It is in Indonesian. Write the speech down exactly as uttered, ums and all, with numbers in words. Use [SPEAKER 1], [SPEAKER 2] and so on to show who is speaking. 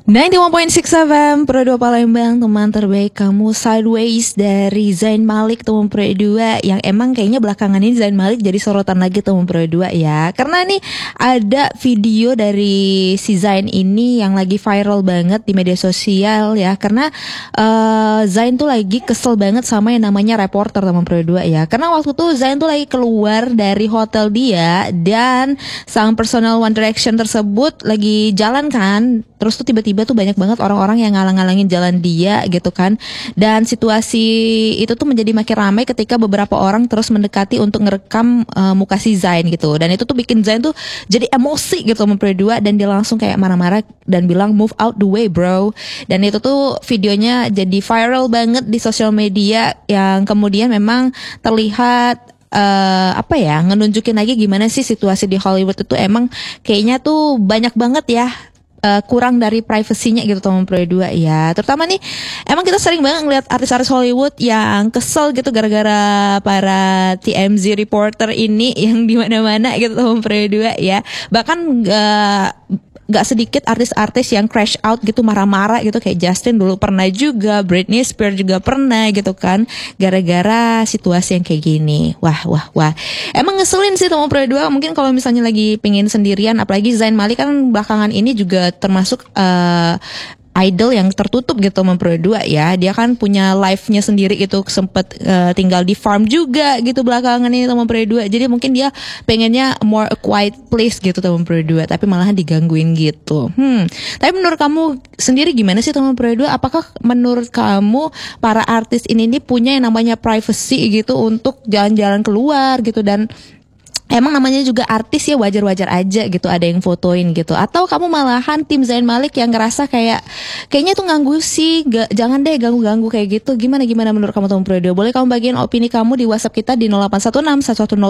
[SPEAKER 1] sembilan puluh satu titik enam F M Pro dua Palembang, teman terbaik kamu. Sideways dari Zayn Malik, teman Pro dua, yang emang kayaknya belakangan ini Zayn Malik jadi sorotan lagi, teman Pro dua ya. Karena nih ada video dari si Zayn ini yang lagi viral banget di media sosial ya. Karena uh, Zayn tuh lagi kesel banget sama yang namanya reporter, teman Pro dua ya. Karena waktu tuh Zayn tuh lagi keluar dari hotel dia dan sang personal One Direction tersebut lagi jalan kan. Terus tuh tiba-tiba tuh banyak banget orang-orang yang ngalang-ngalangin jalan dia gitu kan. Dan situasi itu tuh menjadi makin ramai ketika beberapa orang terus mendekati untuk ngerekam uh, muka si Zayn gitu. Dan itu tuh bikin Zayn tuh jadi emosi gitu sama Pro dua, dan dia langsung kayak marah-marah dan bilang move out the way bro. Dan itu tuh videonya jadi viral banget di sosial media, yang kemudian memang terlihat Uh, apa ya, ngenunjukin lagi gimana sih situasi di Hollywood itu emang kayaknya tuh banyak banget ya Uh, kurang dari privasinya gitu, teman Pro dua ya. Terutama nih emang kita sering banget ngeliat artis-artis Hollywood yang kesel gitu gara-gara para T M Z reporter ini yang di mana-mana gitu, teman Pro dua ya. Bahkan uh, gak sedikit artis-artis yang crash out gitu, marah-marah gitu, kayak Justin dulu pernah juga, Britney Spears juga pernah gitu kan, gara-gara situasi yang kayak gini. Wah wah wah, emang ngeselin sih teman Pro dua. Mungkin kalau misalnya lagi pengen sendirian, apalagi Zayn Malik kan belakangan ini juga termasuk uh, idol yang tertutup gitu sama Pro dua ya. Dia kan punya live-nya sendiri gitu, sempet uh, tinggal di farm juga gitu belakangan ini sama Pro dua. Jadi mungkin dia pengennya more a quiet place gitu teman Pro dua, tapi malahan digangguin gitu. Hmm. Tapi menurut kamu sendiri gimana sih teman Pro dua? Apakah menurut kamu para artis ini nih punya yang namanya privacy gitu untuk jalan-jalan keluar gitu, dan emang namanya juga artis ya, wajar-wajar aja gitu ada yang fotoin gitu? Atau kamu malahan tim Zayn Malik yang ngerasa kayak kayaknya tuh ganggu sih, gak, jangan deh ganggu-ganggu kayak gitu? Gimana gimana menurut kamu teman Pro dua? Boleh kamu bagiin opini kamu di WhatsApp kita di nol delapan satu enam satu satu nol